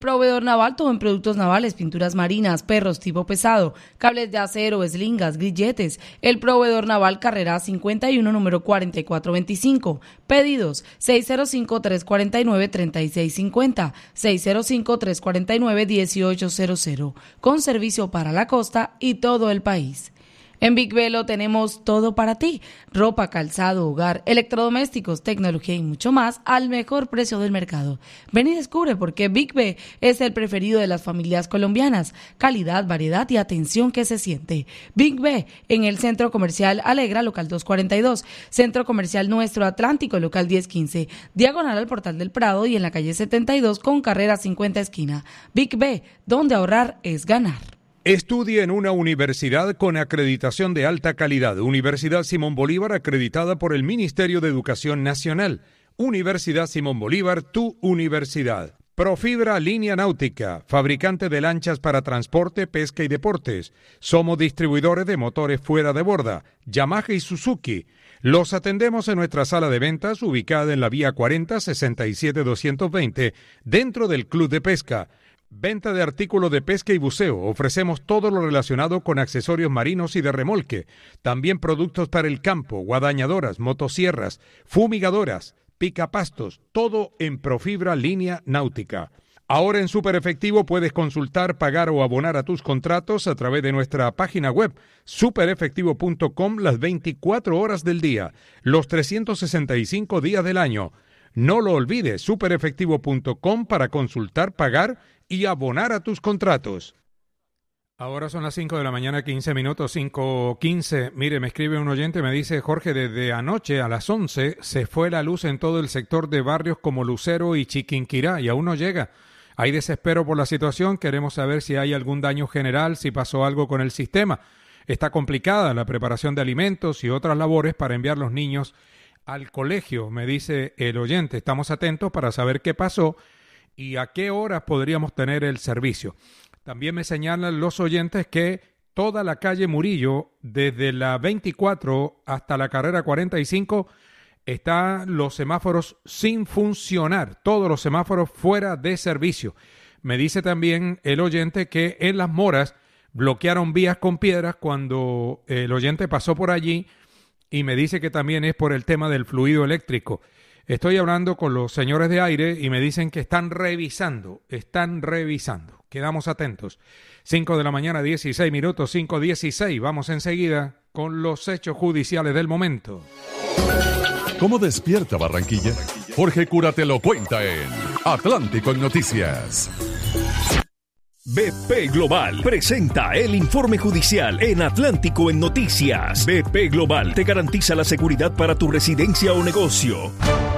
Proveedor Naval, todo en productos navales, pinturas marinas, perros tipo pesado, cables de acero, eslingas, grilletes. El Proveedor Naval, carrera 51, número 4425. Pedidos 605-349-3650, 605-349-1800. Con servicio para la costa y todo el país. En Big B lo tenemos todo para ti. Ropa, calzado, hogar, electrodomésticos, tecnología y mucho más al mejor precio del mercado. Ven y descubre por qué Big B es el preferido de las familias colombianas. Calidad, variedad y atención que se siente. Big B en el Centro Comercial Alegra, local 242. Centro Comercial Nuestro Atlántico, local 1015. Diagonal al Portal del Prado y en la calle 72 con carrera 50 esquina. Big B, donde ahorrar es ganar. Estudie en una universidad con acreditación de alta calidad. Universidad Simón Bolívar, acreditada por el Ministerio de Educación Nacional. Universidad Simón Bolívar, tu universidad. Profibra Línea Náutica, fabricante de lanchas para transporte, pesca y deportes. Somos distribuidores de motores fuera de borda, Yamaha y Suzuki. Los atendemos en nuestra sala de ventas, ubicada en la vía 40-67-220, dentro del Club de Pesca. Venta de artículos de pesca y buceo. Ofrecemos todo lo relacionado con accesorios marinos y de remolque. También productos para el campo, guadañadoras, motosierras, fumigadoras, picapastos, todo en Profibra Línea Náutica. Ahora en Super Efectivo puedes consultar, pagar o abonar a tus contratos a través de nuestra página web superefectivo.com las 24 horas del día, los 365 días del año. No lo olvides, superefectivo.com para consultar, pagar y abonar a tus contratos. Ahora son las 5 de la mañana, 15 minutos, 5:15. Mire, me escribe un oyente, me dice: Jorge, desde anoche a las 11 se fue la luz en todo el sector de barrios como Lucero y Chiquinquirá y aún no llega. Hay desespero por la situación, queremos saber si hay algún daño general, si pasó algo con el sistema. Está complicada la preparación de alimentos y otras labores para enviar los niños al colegio, me dice el oyente. Estamos atentos para saber qué pasó y a qué horas podríamos tener el servicio. También me señalan los oyentes que toda la calle Murillo, desde la 24 hasta la carrera 45, están los semáforos sin funcionar, todos los semáforos fuera de servicio. Me dice también el oyente que en Las Moras bloquearon vías con piedras cuando el oyente pasó por allí, y me dice que también es por el tema del fluido eléctrico. Estoy hablando con los señores de aire y me dicen que están revisando. Quedamos atentos. 5 de la mañana, 16 minutos, 5:16. Vamos enseguida con los hechos judiciales del momento. ¿Cómo despierta Barranquilla? Jorge Cura te lo cuenta en Atlántico en Noticias. BP Global presenta el informe judicial en Atlántico en Noticias. BP Global te garantiza la seguridad para tu residencia o negocio.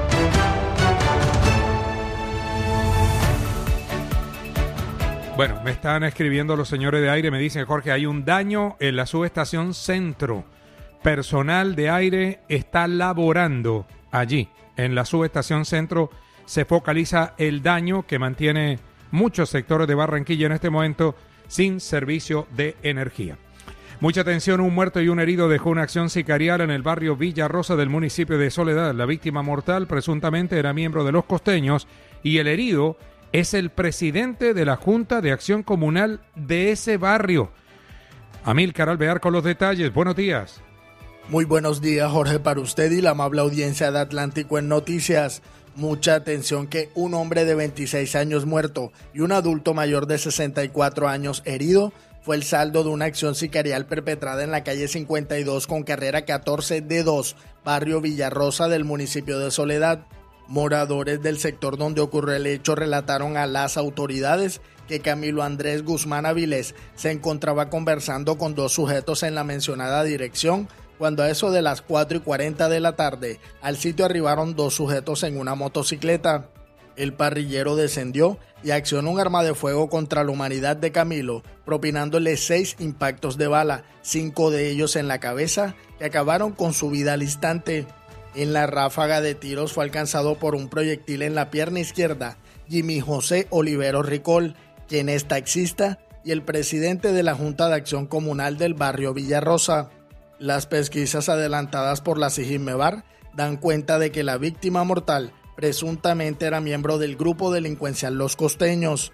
Bueno, me están escribiendo los señores de aire, me dicen: Jorge, hay un daño en la subestación Centro. Personal de aire está laborando allí. En la subestación Centro se focaliza el daño que mantiene muchos sectores de Barranquilla en este momento sin servicio de energía. Mucha atención, un muerto y un herido dejó una acción sicarial en el barrio Villa Rosa del municipio de Soledad. La víctima mortal presuntamente era miembro de Los Costeños y el herido es el presidente de la Junta de Acción Comunal de ese barrio. Amílcar Alvear con los detalles. Buenos días. Muy buenos días, Jorge, para usted y la amable audiencia de Atlántico en Noticias. Mucha atención que un hombre de 26 años muerto y un adulto mayor de 64 años herido fue el saldo de una acción sicarial perpetrada en la calle 52 con carrera 14D2, barrio Villarrosa del municipio de Soledad. Moradores del sector donde ocurrió el hecho relataron a las autoridades que Camilo Andrés Guzmán Avilés se encontraba conversando con dos sujetos en la mencionada dirección, cuando a eso de las 4:40 de la tarde, al sitio arribaron dos sujetos en una motocicleta. El parrillero descendió y accionó un arma de fuego contra la humanidad de Camilo, propinándole 6 impactos de bala, 5 de ellos en la cabeza, que acabaron con su vida al instante. En la ráfaga de tiros fue alcanzado por un proyectil en la pierna izquierda Jimmy José Olivero Ricol, quien es taxista y el presidente de la Junta de Acción Comunal del barrio Villarrosa. Las pesquisas adelantadas por la SIGINMEBAR dan cuenta de que la víctima mortal presuntamente era miembro del grupo delincuencial Los Costeños.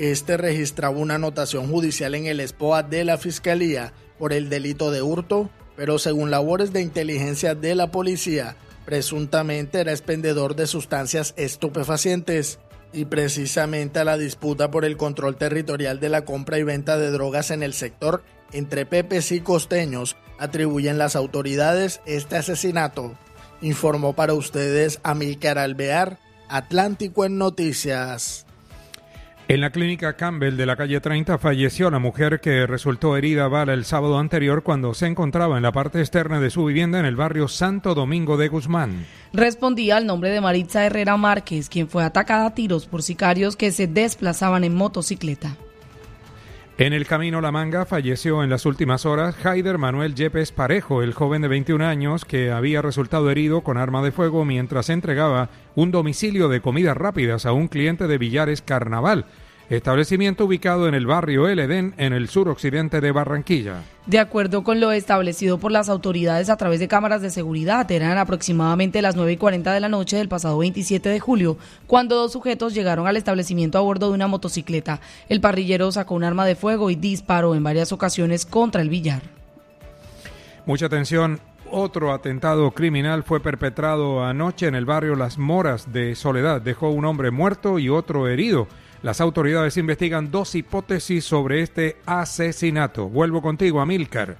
Este registraba una anotación judicial en el SPOA de la Fiscalía por el delito de hurto, pero según labores de inteligencia de la policía, presuntamente era expendedor de sustancias estupefacientes. Y precisamente a la disputa por el control territorial de la compra y venta de drogas en el sector entre pepes y costeños atribuyen las autoridades este asesinato. Informó para ustedes Amílcar Alvear, Atlántico en Noticias. En la clínica Campbell de la calle 30 falleció la mujer que resultó herida a bala el sábado anterior cuando se encontraba en la parte externa de su vivienda en el barrio Santo Domingo de Guzmán. Respondía al nombre de Maritza Herrera Márquez, quien fue atacada a tiros por sicarios que se desplazaban en motocicleta. En el camino La Manga falleció en las últimas horas Haider Manuel Yepes Parejo, el joven de 21 años que había resultado herido con arma de fuego mientras entregaba un domicilio de comidas rápidas a un cliente de Villares Carnaval, establecimiento ubicado en el barrio El Edén, en el suroccidente de Barranquilla. De acuerdo con lo establecido por las autoridades a través de cámaras de seguridad, eran aproximadamente las 9:40 de la noche del pasado 27 de julio, cuando dos sujetos llegaron al establecimiento a bordo de una motocicleta. El parrillero sacó un arma de fuego y disparó en varias ocasiones contra el billar. Mucha atención. Otro atentado criminal fue perpetrado anoche en el barrio Las Moras de Soledad. Dejó un hombre muerto y otro herido. Las autoridades investigan dos hipótesis sobre este asesinato. Vuelvo contigo, Amílcar.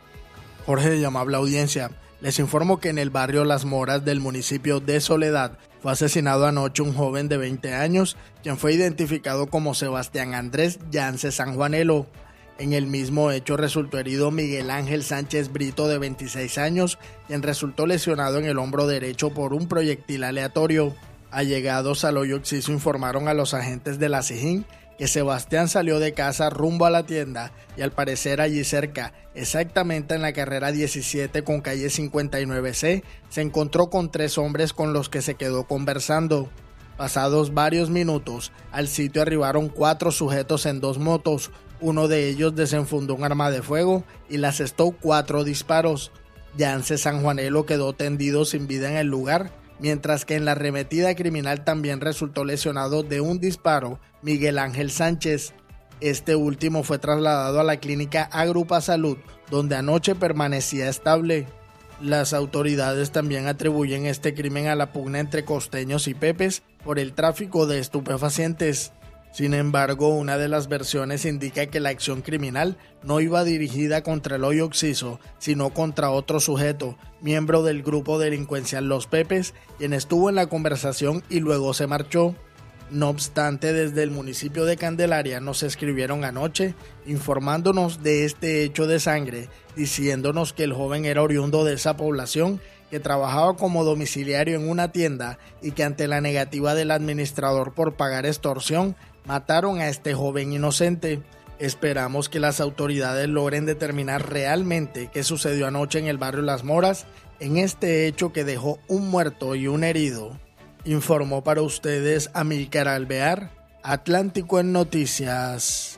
Jorge, de amable audiencia, les informo que en el barrio Las Moras del municipio de Soledad fue asesinado anoche un joven de 20 años, quien fue identificado como Sebastián Andrés Yance Sanjuanelo. En el mismo hecho resultó herido Miguel Ángel Sánchez Brito, de 26 años, quien resultó lesionado en el hombro derecho por un proyectil aleatorio. Allegados al hoyo Oxiso informaron a los agentes de la SIJIN que Sebastián salió de casa rumbo a la tienda y al parecer allí cerca, exactamente en la carrera 17 con calle 59C, se encontró con tres hombres con los que se quedó conversando. Pasados varios minutos, al sitio arribaron 4 sujetos en 2 motos. Uno de ellos desenfundó un arma de fuego y le asestó 4 disparos. Yance Sanjuanelo quedó tendido sin vida en el lugar, mientras que en la arremetida criminal también resultó lesionado de un disparo Miguel Ángel Sánchez. Este último fue trasladado a la clínica Agrupa Salud, donde anoche permanecía estable. Las autoridades también atribuyen este crimen a la pugna entre costeños y pepes por el tráfico de estupefacientes. Sin embargo, una de las versiones indica que la acción criminal no iba dirigida contra el hoyo Oxiso, sino contra otro sujeto, miembro del grupo delincuencial Los Pepes, quien estuvo en la conversación y luego se marchó. No obstante, desde el municipio de Candelaria nos escribieron anoche informándonos de este hecho de sangre, diciéndonos que el joven era oriundo de esa población, que trabajaba como domiciliario en una tienda y que ante la negativa del administrador por pagar extorsión, mataron a este joven inocente. Esperamos que las autoridades logren determinar realmente qué sucedió anoche en el barrio Las Moras, en este hecho que dejó un muerto y un herido. Informó para ustedes Amílcar Alvear, Atlántico en Noticias.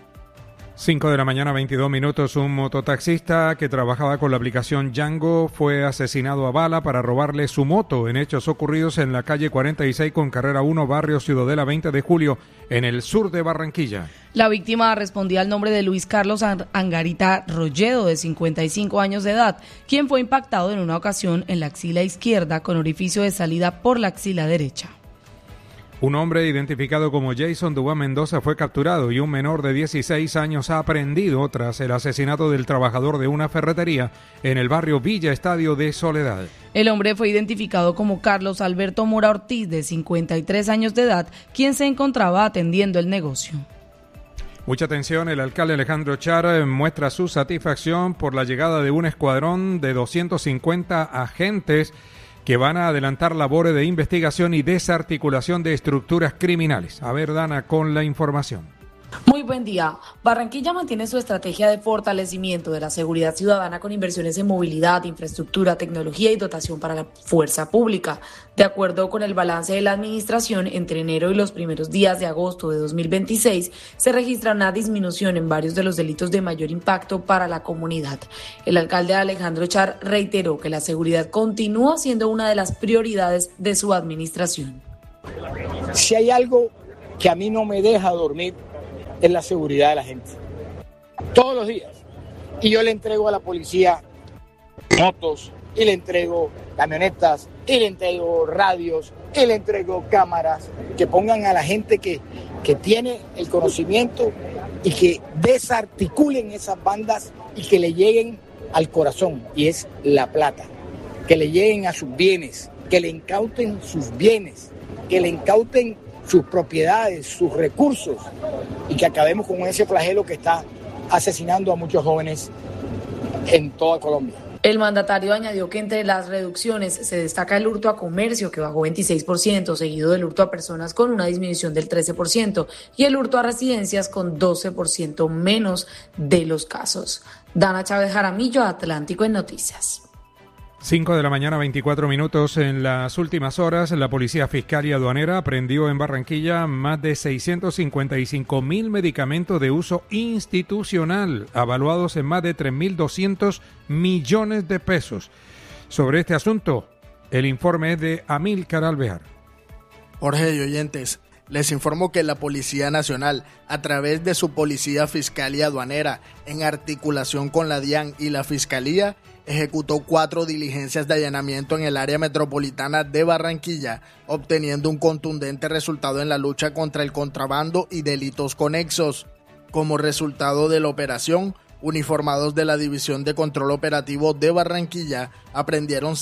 5 de la mañana, 22 minutos. Un mototaxista que trabajaba con la aplicación Django fue asesinado a bala para robarle su moto en hechos ocurridos en la calle 46 con carrera 1, barrio Ciudadela 20 de julio, en el sur de Barranquilla. La víctima respondía al nombre de Luis Carlos Angarita Rolledo, de 55 años de edad, quien fue impactado en una ocasión en la axila izquierda con orificio de salida por la axila derecha. Un hombre identificado como Jason Dubán Mendoza fue capturado y un menor de 16 años aprehendido tras el asesinato del trabajador de una ferretería en el barrio Villa Estadio de Soledad. El hombre fue identificado como Carlos Alberto Mora Ortiz, de 53 años de edad, quien se encontraba atendiendo el negocio. Mucha atención, el alcalde Alejandro Char muestra su satisfacción por la llegada de un escuadrón de 250 agentes que van a adelantar labores de investigación y desarticulación de estructuras criminales. A ver, Dana, con la información. Muy buen día. Barranquilla mantiene su estrategia de fortalecimiento de la seguridad ciudadana con inversiones en movilidad, infraestructura, tecnología y dotación para la fuerza pública. De acuerdo con el balance de la administración, entre enero y los primeros días de agosto de 2026, se registra una disminución en varios de los delitos de mayor impacto para la comunidad. El alcalde Alejandro Char reiteró que la seguridad continúa siendo una de las prioridades de su administración. Si hay algo que a mí no me deja dormir, es la seguridad de la gente. Todos los días. Y yo le entrego a la policía motos, y le entrego camionetas, y le entrego radios, y le entrego cámaras, que pongan a la gente que tiene el conocimiento y que desarticulen esas bandas y que le lleguen al corazón, y es la plata, que le lleguen a sus bienes, que le incauten sus bienes, que le incauten sus propiedades, sus recursos, y que acabemos con ese flagelo que está asesinando a muchos jóvenes en toda Colombia. El mandatario añadió que entre las reducciones se destaca el hurto a comercio, que bajó 26%, seguido del hurto a personas con una disminución del 13%, y el hurto a residencias con 12% menos de los casos. Dana Chávez Jaramillo, Atlántico en Noticias. 5 de la mañana, 24 minutos. En las últimas horas, la Policía Fiscal y Aduanera aprendió en Barranquilla más de 655.000 medicamentos de uso institucional, avaluados en más de 3.200 millones de pesos. Sobre este asunto, el informe es de Amílcar Alvear. Jorge y oyentes, les informo que la Policía Nacional, a través de su Policía Fiscal y Aduanera, en articulación con la DIAN y la Fiscalía, ejecutó 4 diligencias de allanamiento en el área metropolitana de Barranquilla, obteniendo un contundente resultado en la lucha contra el contrabando y delitos conexos. Como resultado de la operación, uniformados de la División de Control Operativo de Barranquilla aprendieron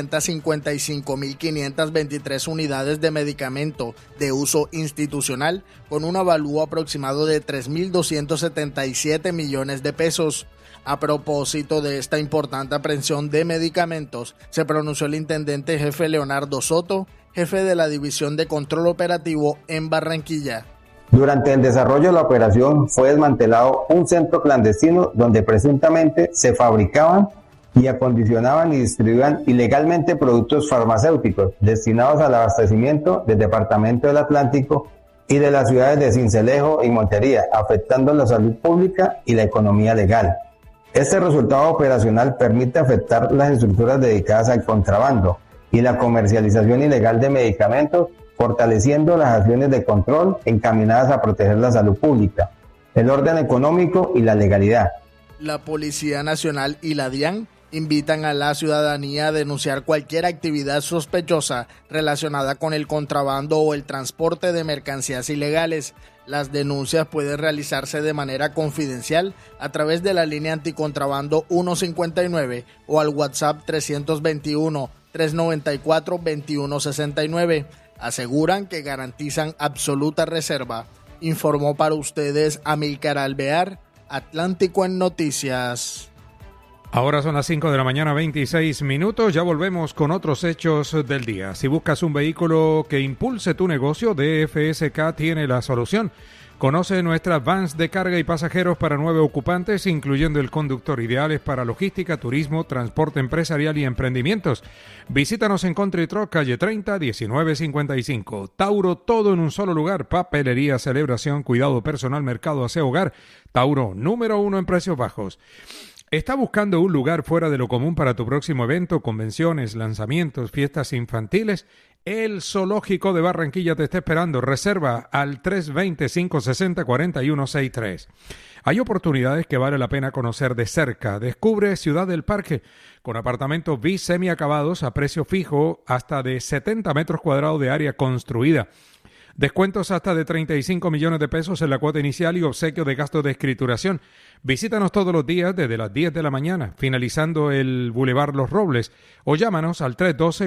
655.523 unidades de medicamento de uso institucional con un avalúo aproximado de 3.277 millones de pesos. A propósito de esta importante aprehensión de medicamentos, se pronunció el intendente jefe Leonardo Soto, jefe de la División de Control Operativo en Barranquilla. Durante el desarrollo de la operación fue desmantelado un centro clandestino donde presuntamente se fabricaban y acondicionaban y distribuían ilegalmente productos farmacéuticos destinados al abastecimiento del Departamento del Atlántico y de las ciudades de Sincelejo y Montería, afectando la salud pública y la economía legal. Este resultado operacional permite afectar las estructuras dedicadas al contrabando y la comercialización ilegal de medicamentos, fortaleciendo las acciones de control encaminadas a proteger la salud pública, el orden económico y la legalidad. La Policía Nacional y la DIAN invitan a la ciudadanía a denunciar cualquier actividad sospechosa relacionada con el contrabando o el transporte de mercancías ilegales. Las denuncias pueden realizarse de manera confidencial a través de la línea anticontrabando 159 o al WhatsApp 321-394-2169. Aseguran que garantizan absoluta reserva. Informó para ustedes Amílcar Alvear, Atlántico en Noticias. Ahora son las 5 de la mañana, 26 minutos. Ya volvemos con otros hechos del día. Si buscas un vehículo que impulse tu negocio, DFSK tiene la solución. Conoce nuestras vans de carga y pasajeros para 9 ocupantes, incluyendo el conductor, ideales para logística, turismo, transporte empresarial y emprendimientos. Visítanos en Country Truck, calle 30, 1955. Tauro, todo en un solo lugar. Papelería, celebración, cuidado personal, mercado, aseo, hogar. Tauro, número 1 en precios bajos. ¿Está buscando un lugar fuera de lo común para tu próximo evento, convenciones, lanzamientos, fiestas infantiles? El Zoológico de Barranquilla te está esperando. Reserva al 320-560-4163. Hay oportunidades que vale la pena conocer de cerca. Descubre Ciudad del Parque con apartamentos bis semiacabados a precio fijo hasta de 70 metros cuadrados de área construida. Descuentos hasta de 35 millones de pesos en la cuota inicial y obsequio de gastos de escrituración. Visítanos todos los días desde las 10 de la mañana, finalizando el Boulevard Los Robles, o llámanos al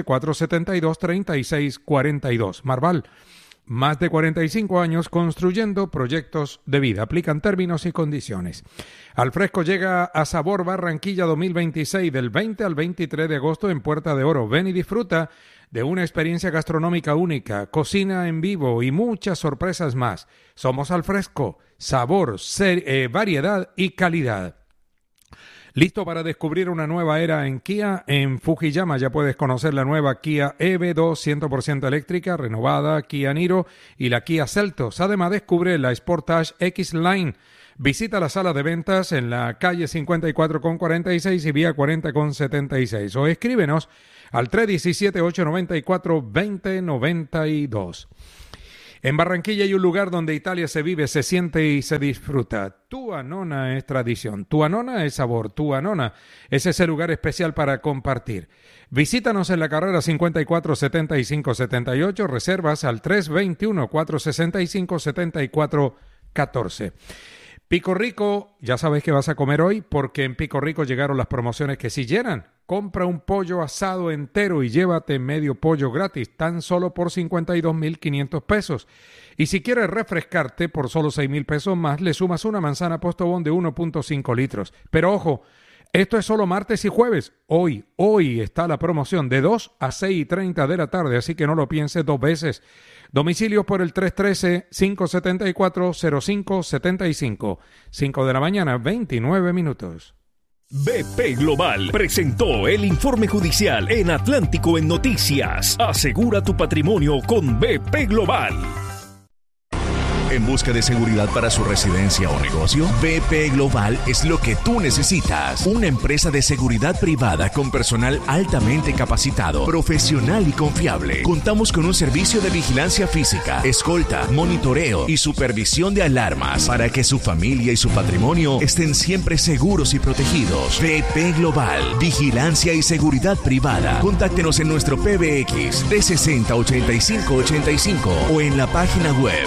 312-472-3642. Marval, más de 45 años construyendo proyectos de vida. Aplican términos y condiciones. Al Fresco llega a Sabor Barranquilla 2026 del 20 al 23 de agosto en Puerta de Oro. Ven y disfruta de una experiencia gastronómica única, cocina en vivo y muchas sorpresas más. Somos Al Fresco, sabor, variedad y calidad. ¿Listo para descubrir una nueva era en Kia? En Fujiyama ya puedes conocer la nueva Kia EV2 100% eléctrica, renovada, Kia Niro y la Kia Seltos. Además, descubre la Sportage X-Line. Visita la sala de ventas en la calle 54 con 46 y vía 40 con 76 o escríbenos al 317-894-2092. En Barranquilla hay un lugar donde Italia se vive, se siente y se disfruta. Tua Nonna es tradición, Tua Nonna es sabor, Tua Nonna es ese lugar especial para compartir. Visítanos en la carrera 54-75-78, reservas al 321-465-7414. Pico Rico, ya sabes que vas a comer hoy porque en Pico Rico llegaron las promociones que sí llenan. Compra un pollo asado entero y llévate medio pollo gratis, tan solo por 52.500 pesos. Y si quieres refrescarte por solo 6.000 pesos más, le sumas una manzana Postobón de 1.5 litros. Pero ojo, esto es solo martes y jueves. Hoy está la promoción de 2 a 6:30 de la tarde, así que no lo pienses dos veces. Domicilios por el 313-574-0575. 5 de la mañana, 29 minutos. BP Global presentó el informe judicial en Atlántico en Noticias. Asegura tu patrimonio con BP Global. ¿En busca de seguridad para su residencia o negocio? BP Global es lo que tú necesitas. Una empresa de seguridad privada con personal altamente capacitado, profesional y confiable. Contamos con un servicio de vigilancia física, escolta, monitoreo y supervisión de alarmas para que su familia y su patrimonio estén siempre seguros y protegidos. BP Global, vigilancia y seguridad privada. Contáctenos en nuestro PBX 360-8585 o en la página web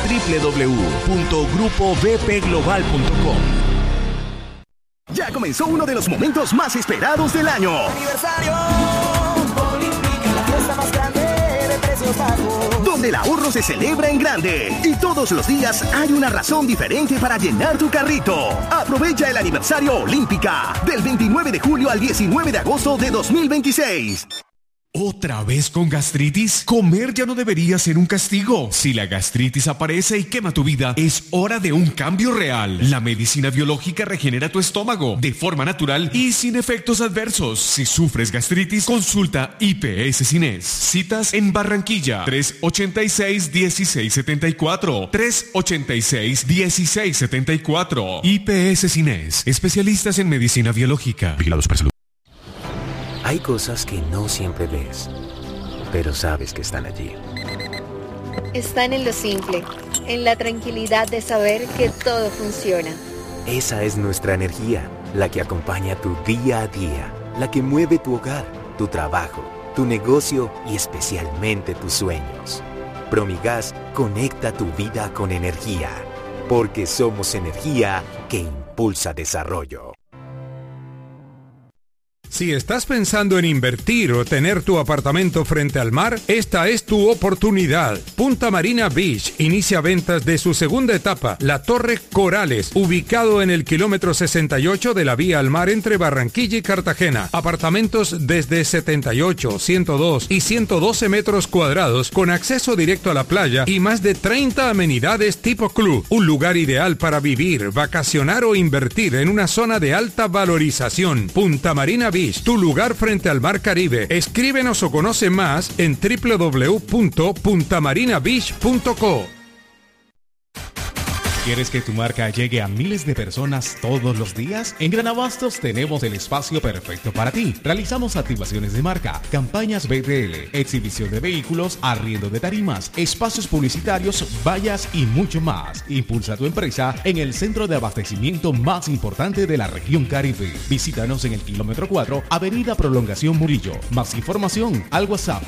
www.grupobpglobal.com. Ya comenzó uno de los momentos más esperados del año. Aniversario Olímpica, la fiesta más grande de precios bajos. Donde el ahorro se celebra en grande. Y todos los días hay una razón diferente para llenar tu carrito. Aprovecha el aniversario Olímpica del 29 de julio al 19 de agosto de 2026. ¿Otra vez con gastritis? Comer ya no debería ser un castigo. Si la gastritis aparece y quema tu vida, es hora de un cambio real. La medicina biológica regenera tu estómago de forma natural y sin efectos adversos. Si sufres gastritis, consulta IPS Cines. Citas en Barranquilla, 386-1674. 386-1674. IPS Cines. Especialistas en medicina biológica. Vigilados por salud. Hay cosas que no siempre ves, pero sabes que están allí. Están en lo simple, en la tranquilidad de saber que todo funciona. Esa es nuestra energía, la que acompaña tu día a día, la que mueve tu hogar, tu trabajo, tu negocio y especialmente tus sueños. Promigas conecta tu vida con energía, porque somos energía que impulsa desarrollo. Si estás pensando en invertir o tener tu apartamento frente al mar, esta es tu oportunidad. Punta Marina Beach inicia ventas de su segunda etapa, la Torre Corales, ubicado en el kilómetro 68 de la vía al mar entre Barranquilla y Cartagena. Apartamentos desde 78, 102 y 112 metros cuadrados con acceso directo a la playa y más de 30 amenidades tipo club. Un lugar ideal para vivir, vacacionar o invertir en una zona de alta valorización. Punta Marina Beach, tu lugar frente al Mar Caribe. Escríbenos o conoce más en www.puntamarinabeach.co. ¿Quieres que tu marca llegue a miles de personas todos los días? En Gran Abastos tenemos el espacio perfecto para ti. Realizamos activaciones de marca, campañas BTL, exhibición de vehículos, arriendo de tarimas, espacios publicitarios, vallas y mucho más. Impulsa tu empresa en el centro de abastecimiento más importante de la región Caribe. Visítanos en el kilómetro 4, Avenida Prolongación Murillo. Más información al WhatsApp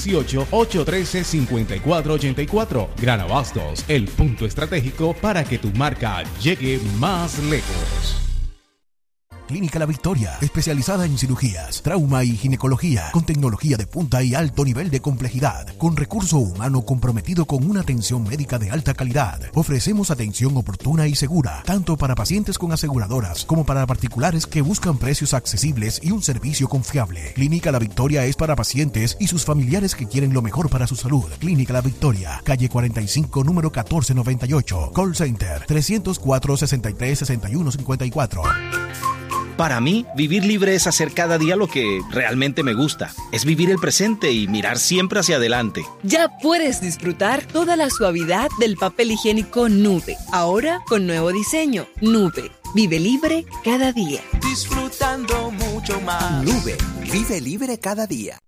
318-813-5484. Gran Abastos, el punto estratégico para que tu marca llegue más lejos. Clínica La Victoria, especializada en cirugías, trauma y ginecología, con tecnología de punta y alto nivel de complejidad, con recurso humano comprometido con una atención médica de alta calidad. Ofrecemos atención oportuna y segura, tanto para pacientes con aseguradoras como para particulares que buscan precios accesibles y un servicio confiable. Clínica La Victoria es para pacientes y sus familiares que quieren lo mejor para su salud. Clínica La Victoria, calle 45, número 1498. Call Center 304-63-6154. Para mí, vivir libre es hacer cada día lo que realmente me gusta. Es vivir el presente y mirar siempre hacia adelante. Ya puedes disfrutar toda la suavidad del papel higiénico Nube. Ahora con nuevo diseño. Nube. Vive libre cada día. Disfrutando mucho más. Nube. Vive libre cada día.